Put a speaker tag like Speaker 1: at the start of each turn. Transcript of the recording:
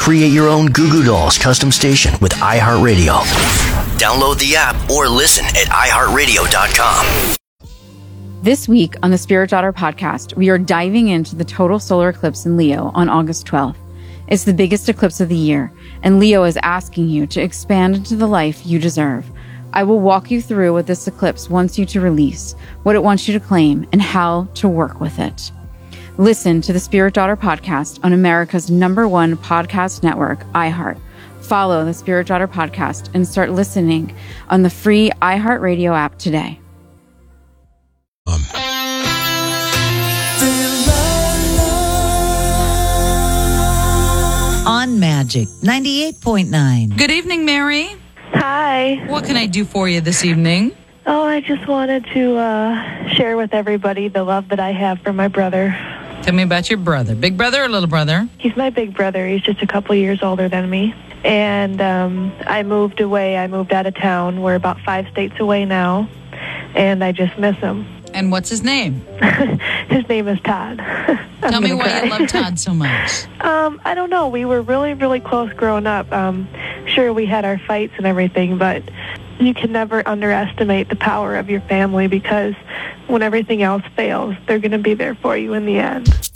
Speaker 1: Create your own Goo Goo Dolls custom station with iHeartRadio. Download the app or listen at iHeartRadio.com.
Speaker 2: This week on the Spirit Daughter podcast, we are diving into the total solar eclipse in Leo on August 12th. It's the biggest eclipse of the year, and Leo is asking you to expand into the life you deserve. I will walk you through what this eclipse wants you to release, what it wants you to claim, and how to work with it. Listen to the Spirit Daughter podcast on America's #1 podcast network, iHeart. Follow the Spirit Daughter podcast and start listening on the free iHeartRadio app today.
Speaker 3: On Magic 98.9.
Speaker 4: Good evening, Mary.
Speaker 5: Hi.
Speaker 4: What can I do for you this evening?
Speaker 5: Oh, I just wanted to share with everybody the love that I have for my brother.
Speaker 4: Tell me about your brother. Big brother or little brother?
Speaker 5: He's my big brother. He's just a couple years older than me. And I moved away. I moved out of town. We're about 5 states away now. And I just miss him.
Speaker 4: And what's his name?
Speaker 5: His name is Todd.
Speaker 4: Tell me why you love Todd so much.
Speaker 5: I don't know. We were really, really close growing up. Sure, we had our fights and everything, but you can never underestimate the power of your family because when everything else fails, they're going to be there for you in the end.